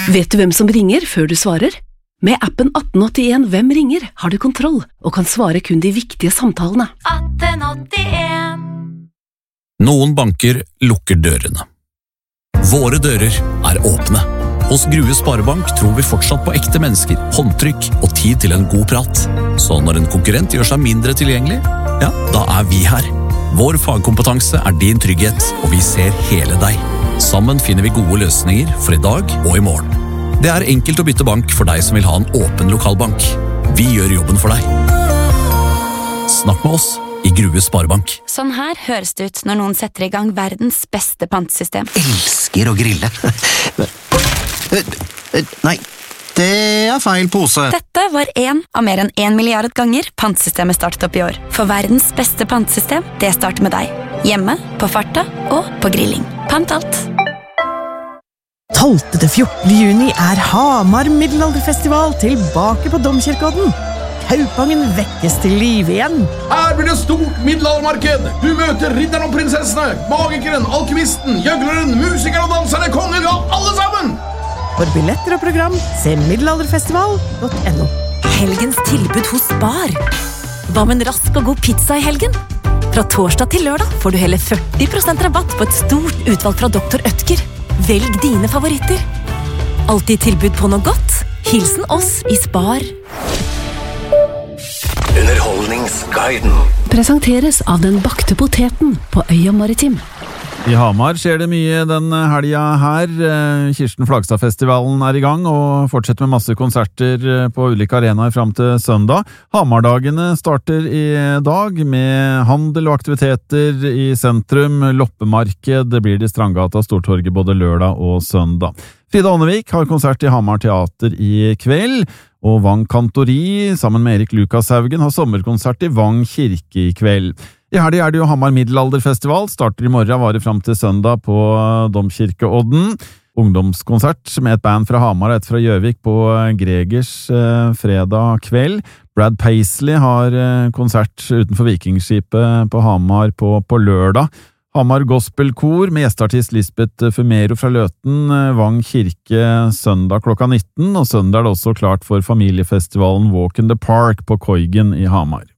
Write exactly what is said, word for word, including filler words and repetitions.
Vet du hvem som ringer før du svarer? Med appen atten åttien Hvem ringer har du kontroll og kan svare kun de viktige samtalene. atten åttien Noen banker lukker dørene. Våre dører er åpne. Hos Grue Sparebank tror vi fortsatt på ekte mennesker, håndtrykk og tid til en god prat. Så når en konkurrent gjør seg mindre tilgjengelig, ja, da er vi her. Vår fagkompetanse er din trygghet, og vi ser hele deg. Sammen finner vi gode løsninger for i dag og i morgen. Det er enkelt å bytte bank for deg som vil ha en åpen lokalbank. Vi gjør jobben for deg. Snakk med oss i Grue Sparebank. Sånn her høres det ut når noen setter i gang verdens beste pantesystem. Elsker å grille. Nei, det er feil pose. Dette var en av mer enn en milliard ganger pantsystemet startet opp i år. For verdens beste pantesystem, det starter med deg. Hjemme, på farta og på grilling. Pant alt. tolvte til fjortende juni er Hamar middelalderfestival tilbake på Domkirkeodden. Kaupangen vekkes til liv igjen. Her blir det stort middelaldermarked. Du møter ridderen og prinsessene, magikeren, alkymisten, gjøgleren, musikeren og danserne, kongen, ja, alle sammen! For billetter og program, se middelalderfestival punktum no. Helgens tilbud hos Spar. Hva med en rask og god pizza i helgen? Fra torsdag til lørdag får du hele førti prosent rabatt på et stort utvalg fra doktor Ødker. Velg dine favoritter. Alltid tilbud på noe godt. Hilsen oss i Spar. Underholdningsguiden. Presenteres av den bakte poteten på Øya Maritim. I Hamar skjer det mye den helga her. Kirsten Flagstad-festivalen er i gang og fortsetter med masse konserter på ulike arenaer fram til søndag. Hamardagene starter i dag med handel og aktiviteter i sentrum, loppemarked. Det blir det Strandgata og Stortorget både lørdag og søndag. Frida Ånnevik har konsert i Hamar Teater i kveld, og Vang Kantori sammen med Erik Lukashaugen har sommerkonsert i Vang Kirke i kveld. I helgen er det jo Hamar Middelalderfestival, starter i morgen, varer fram til søndag på Domkirkeodden. Ungdomskonsert med et band fra Hamar og et fra Gjøvik på Gregers eh, fredag kveld. Brad Paisley har eh, konsert utenfor Vikingskipet på Hamar på, på lørdag. Hamar Gospelkor med gjesteartist Lisbeth Fumero fra Løten, Vang Kirke søndag klokka nitten, og søndag er det også klart for familiefestivalen Walk in the Park på Koigen i Hamar.